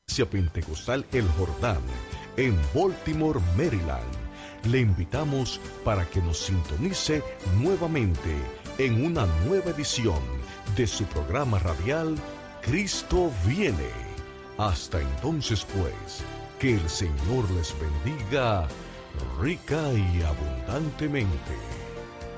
Pentecostal El Jordán, en Baltimore, Maryland. Le invitamos para que nos sintonice nuevamente en una nueva edición de su programa radial Cristo viene. Hasta entonces, pues, que el Señor les bendiga rica y abundantemente.